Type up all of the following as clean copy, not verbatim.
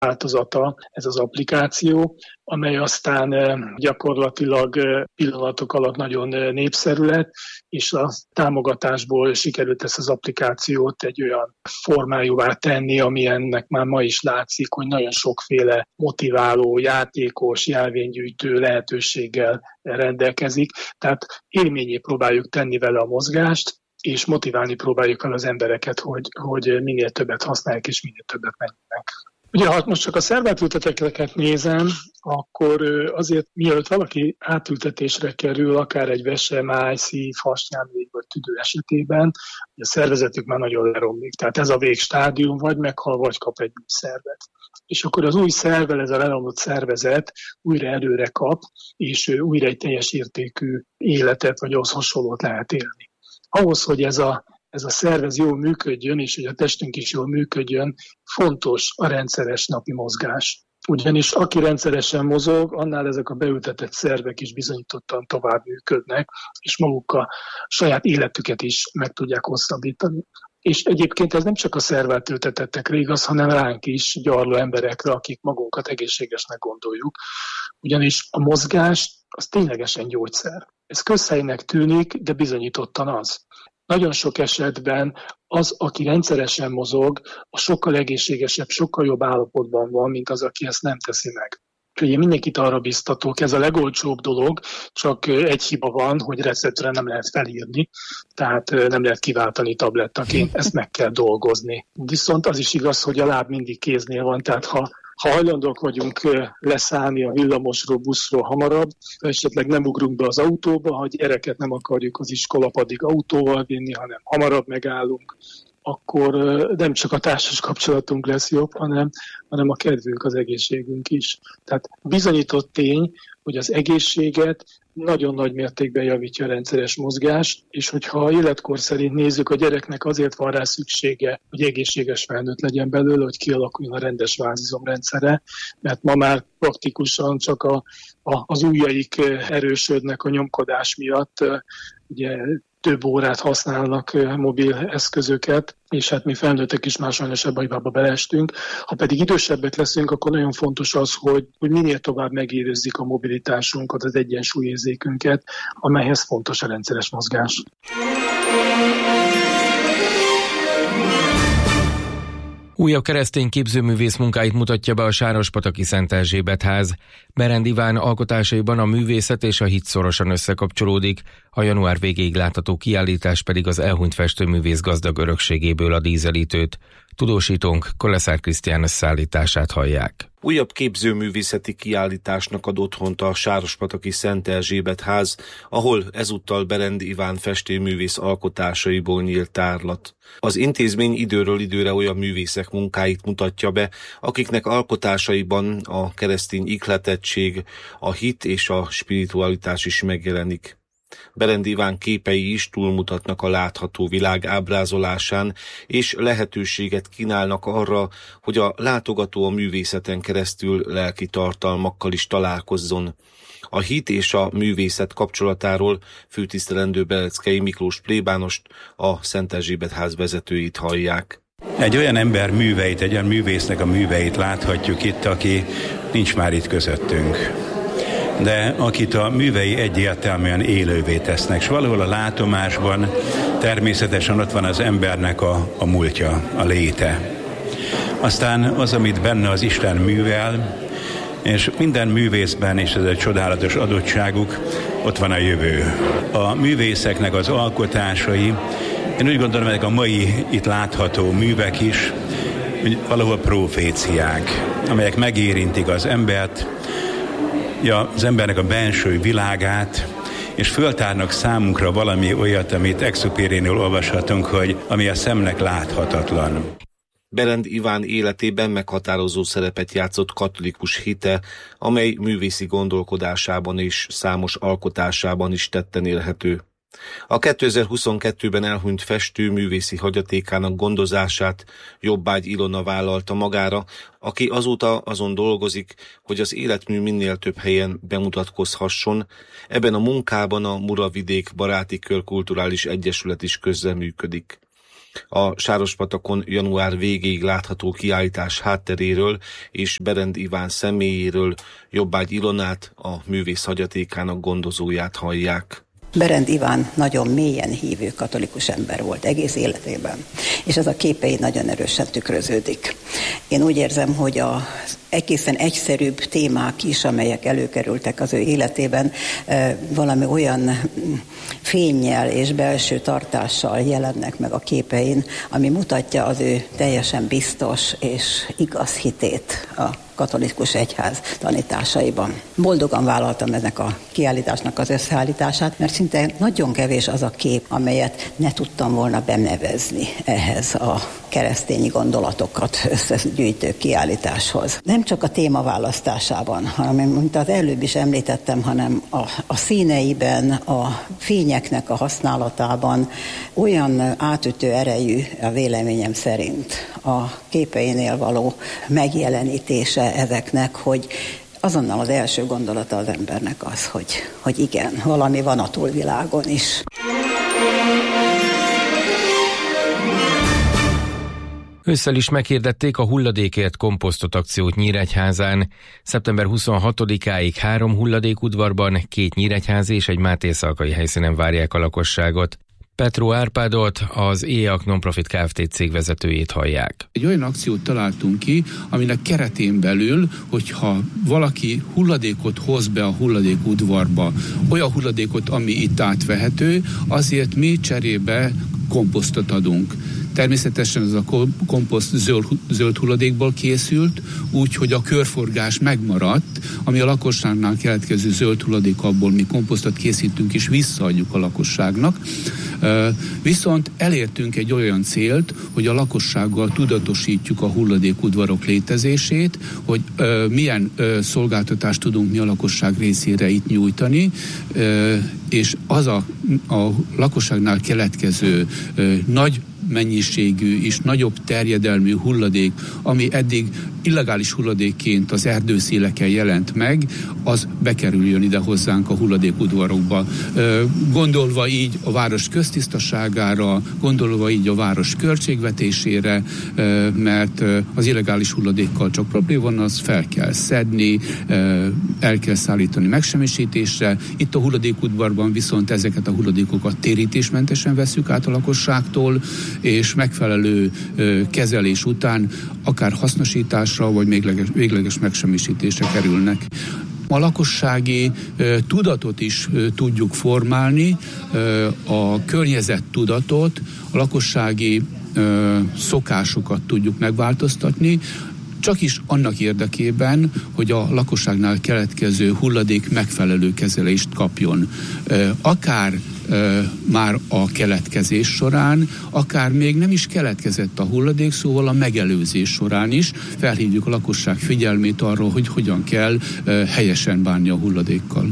változata ez az applikáció, amely aztán gyakorlatilag pillanatok alatt nagyon népszerű lett, és a támogatásból sikerült ezt az applikációt egy olyan formájúvá tenni, ami ennek már ma is látszik, hogy nagyon sokféle motiváló, játékos, jelvénygyűjtő lehetőséggel rendelkezik. Tehát élményé próbáljuk tenni vele a mozgást, és motiválni próbáljuk el az embereket, hogy minél többet használják, és minél többet menjenek. Ugye, ha most csak a szervátülteteket nézem, akkor azért mielőtt valaki átültetésre kerül, akár egy vese, máj, szív, hasnyálmirigy vagy tüdő esetében, a szervezetük már nagyon leromlik. Tehát ez a végstádium, vagy meghal, vagy kap egy új szervet. És akkor az új szervvel ez a leromlott szervezet újra erőre kap, és újra egy teljes értékű életet, vagy ahhoz hasonlót lehet élni. Ahhoz, hogy ez a szervez jól működjön, és hogy a testünk is jól működjön, fontos a rendszeres napi mozgás. Ugyanis aki rendszeresen mozog, annál ezek a beültetett szervek is bizonyítottan tovább működnek, és maguk a saját életüket is meg tudják hosszabbítani. És egyébként ez nem csak a szervátültetettekre igaz, hanem ránk is, gyarló emberekre, akik magunkat egészségesnek gondoljuk. Ugyanis a mozgás az ténylegesen gyógyszer. Ez közhelynek tűnik, de bizonyítottan az. Nagyon sok esetben az, aki rendszeresen mozog, a sokkal egészségesebb, sokkal jobb állapotban van, mint az, aki ezt nem teszi meg. Ugye mindenkit arra biztatok, ez a legolcsóbb dolog, csak egy hiba van, hogy receptre nem lehet felírni, tehát nem lehet kiváltani tablettaként, ezt meg kell dolgozni. Viszont az is igaz, hogy a láb mindig kéznél van, tehát ha hajlandók vagyunk leszállni a villamosról, buszról hamarabb, esetleg nem ugrunk be az autóba, ha gyereket nem akarjuk az iskolapadig autóval vinni, hanem hamarabb megállunk, akkor nem csak a társas kapcsolatunk lesz jobb, hanem a kedvünk, az egészségünk is. Tehát bizonyított tény, hogy az egészséget nagyon nagy mértékben javítja a rendszeres mozgás, és hogyha a életkor szerint nézzük, a gyereknek azért van rá szüksége, hogy egészséges felnőtt legyen belőle, hogy kialakuljon a rendes vázizomrendszere, mert ma már praktikusan csak az ujjaik erősödnek a nyomkodás miatt, ugye több órát használnak mobil eszközöket, és hát mi felnőttek is már sajnos ebbe a hibába beleestünk. Ha pedig idősebbek leszünk, akkor nagyon fontos az, hogy minél tovább megérezzük a mobilitásunkat, az egyensúlyérzékünket, amelyhez fontos a rendszeres mozgás. Újabb keresztény képzőművész munkáit mutatja be a Sárospataki Szent Erzsébet ház. Berend Iván alkotásaiban a művészet és a hit szorosan összekapcsolódik, a január végéig látható kiállítás pedig az elhunyt festőművész gazdag örökségéből ad ízelítőt. Tudósítónk Koleszár Krisztián szállítását hallják. Újabb képzőművészeti kiállításnak ad otthont a Sárospataki Szent Erzsébet ház, ahol ezúttal Berend Iván festőművész alkotásaiból nyílt tárlat. Az intézmény időről időre olyan művészek munkáit mutatja be, akiknek alkotásaiban a keresztény ihletettség, a hit és a spiritualitás is megjelenik. Berend Iván képei is túlmutatnak a látható világ ábrázolásán, és lehetőséget kínálnak arra, hogy a látogató a művészeten keresztül lelki tartalmakkal is találkozzon. A hit és a művészet kapcsolatáról főtisztelendő Beleckei Miklós plébánost, a Szent Erzsébet ház vezetőit hallják. Egy olyan ember műveit, egy olyan művésznek a műveit láthatjuk itt, aki nincs már itt közöttünk, de akit a művei egyértelműen élővé tesznek, és valahol a látomásban természetesen ott van az embernek a múltja, a léte. Aztán az, amit benne az Isten művel, és minden művészben, és ez egy csodálatos adottságuk, ott van a jövő. A művészeknek az alkotásai, én úgy gondolom, hogy a mai itt látható művek is valahol proféciák, amelyek megérintik az embert, az embernek a benső világát, és föltárnak számunkra valami olyat, amit Exupérynél olvashatunk, hogy ami a szemnek láthatatlan. Berend Iván életében meghatározó szerepet játszott katolikus hite, amely művészi gondolkodásában és számos alkotásában is tetten élhető. A 2022-ben elhunyt festő művészi hagyatékának gondozását Jobbágy Ilona vállalta magára, aki azóta azon dolgozik, hogy az életmű minél több helyen bemutatkozhasson. Ebben a munkában a Muravidék Baráti Kör Kulturális Egyesület is közreműködik. A Sárospatakon január végéig látható kiállítás hátteréről és Berend Iván személyéről Jobbágy Ilonát, a művész hagyatékának gondozóját hallják. Berend Iván nagyon mélyen hívő katolikus ember volt egész életében, és ez a képei nagyon erősen tükröződik. Én úgy érzem, hogy az egészen egyszerűbb témák is, amelyek előkerültek az ő életében, valami olyan fénnyel és belső tartással jelennek meg a képein, ami mutatja az ő teljesen biztos és igaz hitét a katolikus egyház tanításaiban. Boldogan vállaltam ennek a kiállításnak az összeállítását, mert szinte nagyon kevés az a kép, amelyet ne tudtam volna benevezni ehhez a keresztényi gondolatokat összegyűjtő kiállításhoz. Nem csak a téma választásában, hanem, mint az előbb is említettem, hanem a színeiben, a fényeknek a használatában olyan átütő erejű a véleményem szerint a képeinél való megjelenítése ezeknek, hogy azonnal az első gondolata az embernek az, hogy igen, valami van a túlvilágon is. Ősszel is meghirdették a hulladékért komposztot akciót Nyíregyházán. Szeptember 26-áig 3 hulladékudvarban, 2 nyíregyházi és egy mátészalkai helyszínen várják a lakosságot. Petró Árpádot, az EAK Nonprofit Kft. Cég vezetőjét hallják. Egy olyan akciót találtunk ki, aminek keretén belül, hogyha valaki hulladékot hoz be a hulladékudvarba, olyan hulladékot, ami itt átvehető, azért mi cserébe komposztot adunk. Természetesen ez a komposzt zöld hulladékból készült, úgyhogy a körforgás megmaradt, ami a lakosságnál keletkező zöld hulladék, abból mi komposztot készítünk és visszaadjuk a lakosságnak. Viszont elértünk egy olyan célt, hogy a lakossággal tudatosítjuk a hulladékudvarok létezését, hogy milyen szolgáltatást tudunk mi a lakosság részére itt nyújtani, és az a lakosságnál keletkező nagy mennyiségű és nagyobb terjedelmű hulladék, ami eddig illegális hulladékként az erdőszéleken jelent meg, az bekerüljön ide hozzánk a hulladékudvarokba. Gondolva így a város köztisztaságára, gondolva így a város költségvetésére, mert az illegális hulladékkal csak probléma van, az fel kell szedni, el kell szállítani megsemmisítésre. Itt a hulladékudvarban viszont ezeket a hulladékokat térítésmentesen vesszük át a lakosságtól, és megfelelő kezelés után akár hasznosításra, vagy végleges megsemmisítésre kerülnek. A lakossági tudatot is tudjuk formálni, a környezettudatot, a lakossági szokásokat tudjuk megváltoztatni, csak is annak érdekében, hogy a lakosságnál keletkező hulladék megfelelő kezelést kapjon. Akár már a keletkezés során, akár még nem is keletkezett a hulladék, szóval a megelőzés során is felhívjuk a lakosság figyelmét arról, hogy hogyan kell helyesen bánni a hulladékkal.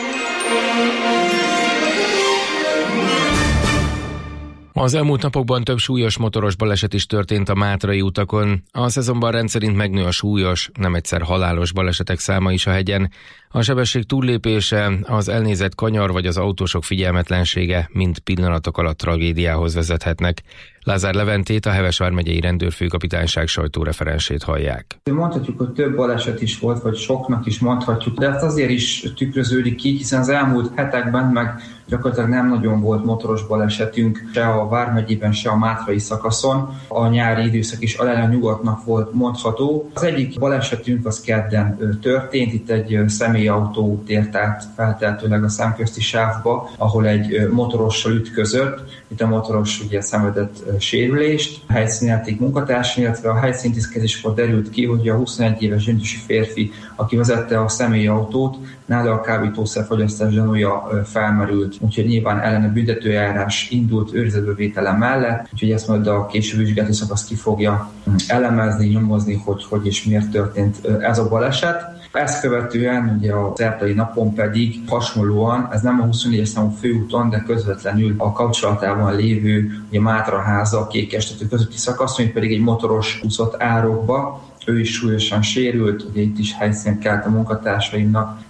Az elmúlt napokban több súlyos motoros baleset is történt a mátrai utakon. A szezonban rendszerint megnő a súlyos, nem egyszer halálos balesetek száma is a hegyen. A sebesség túllépése, az elnézett kanyar vagy az autósok figyelmetlensége mind pillanatok alatt tragédiához vezethetnek. Lázár Leventét, a Heves vármegyei rendőrfőkapitányság sajtóreferensét hallják. Mondhatjuk, hogy több baleset is volt, vagy soknak is mondhatjuk, de ez azért is tükröződik ki, hiszen az elmúlt hetekben meg gyakorlatilag nem nagyon volt motoros balesetünk, se a vármegyében, se a mátrai szakaszon. A nyári időszak is alelően nyugodtnak volt mondható. Az egyik balesetünk az kedden történt, itt egy személyautó tért át feltehetőleg a szemközti sávba, ahol egy motorossal ütközött. Itt a motoros ugye szenvedett sérülést, a helyszínelték munkatársai, illetve a helyszínintézkedéskor derült ki, hogy a 21 éves gyöngyösi férfi, aki vezette a személyautót, nála a kábítószerfogyasztás gyanúja felmerült, úgyhogy nyilván ellene büntetőeljárás indult őrizetbe mellett, úgyhogy ezt majd a későbbi vizsgálati szakasz ki fogja elemezni, nyomozni, hogy és miért történt ez a baleset. Ezt követően ugye a szerdai napon pedig hasonlóan, ez nem a 24-es számú főúton, de közvetlenül a kapcsolatában lévő ugye Mátraháza, Kékestető közötti szakaszon, pedig egy motoros úszott árokba, ő is súlyosan sérült, ugye itt is helyszínt kelt a munkatársaimnak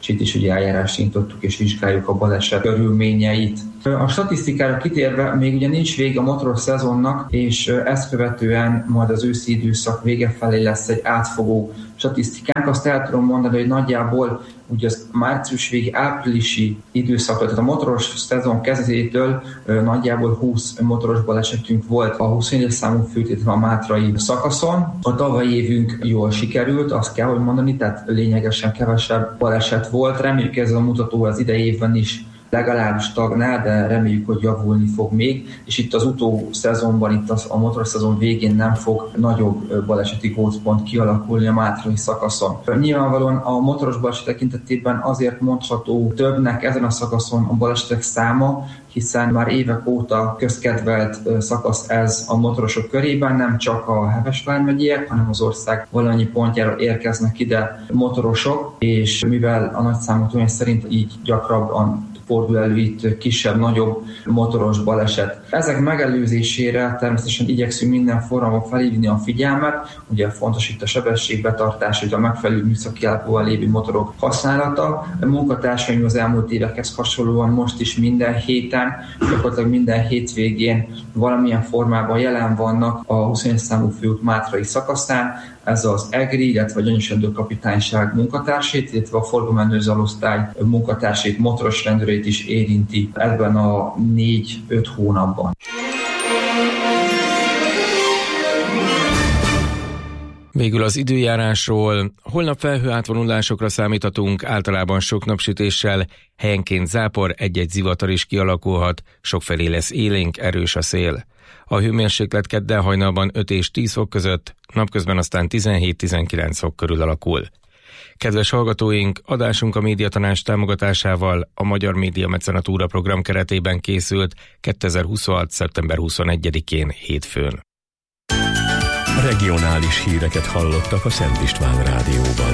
és itt is ugye eljárást indítottuk, és vizsgáljuk a baleset körülményeit. A statisztikára kitérve még ugye nincs vége a motoros szezonnak, és ezt követően majd az őszi időszak vége felé lesz egy átfogó statisztikánk. Azt el tudom mondani, hogy nagyjából ugye az március végi áprilisi időszak, tehát a motoros szezon kezdetétől nagyjából 20 motoros balesetünk volt a 24 számú főtétel a mátrai szakaszon. A tavalyi évünk jól sikerült, azt kell, hogy mondani, tehát lényegesen kevesebb baleset volt. Reméljük ez a mutató az idei évben is legalább stagnál, de reméljük, hogy javulni fog még, és itt az szezonban, itt a motoros szezon végén nem fog nagyobb baleseti gócpont kialakulni a mátrai szakaszon. Nyilvánvalóan a motoros baleset tekintetében azért mondható többnek ezen a szakaszon a balesetek száma, hiszen már évek óta közkedvelt szakasz ez a motorosok körében, nem csak a Heves vármegyék, hanem az ország valamennyi pontjára érkeznek ide motorosok, és mivel a nagyszámú törvény szerint így gyakrabban fordul elő itt kisebb-nagyobb motoros baleset. Ezek megelőzésére természetesen igyekszünk minden formában felhívni a figyelmet. Ugye fontos itt a sebességbetartás, hogy a megfelelő műszaki állapotban lévő motorok használata. A munkatársaim az elmúlt évekhez hasonlóan most is minden héten, gyakorlatilag minden hétvégén valamilyen formában jelen vannak a 21 számú főút mátrai szakaszán. Ez az EGRI, illetve a Gyöngyösendő kapitányság munkatársait, illetve a forgalommenőző alosztály munkatársait, motoros rendőreit is érinti ebben a 4-5 hónapban. Végül az időjárásról. Holnap felhőátvonulásokra számíthatunk, általában sok napsütéssel, helyenként zápor, egy-egy zivatar is kialakulhat, sokfelé lesz élénk, erős a szél. A hőmérséklet kedden hajnalban 5 és 10 fok között, napközben aztán 17-19 fok körül alakul. Kedves hallgatóink, adásunk a Médiatanács támogatásával a Magyar Média Mecenatúra program keretében készült 2026. szeptember 21-én hétfőn. Regionális híreket hallottak a Szent István Rádióban.